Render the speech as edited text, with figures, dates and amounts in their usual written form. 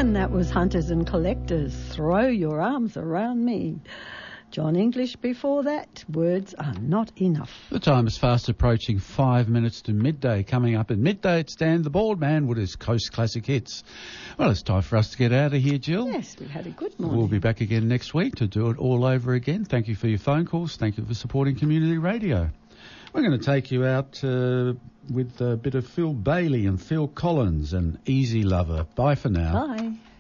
And that was Hunters and Collectors, Throw Your Arms Around Me. John English before that, Words Are Not Enough. The time is fast approaching 5 minutes to midday. Coming up at midday, it's Dan the Bald Man with his Coast Classic Hits. Well, it's time for us to get out of here, Jill. Yes, we had a good morning. We'll be back again next week to do it all over again. Thank you for your phone calls. Thank you for supporting community radio. We're going to take you out with a bit of Phil Bailey and Phil Collins and Easy Lover. Bye for now. Bye.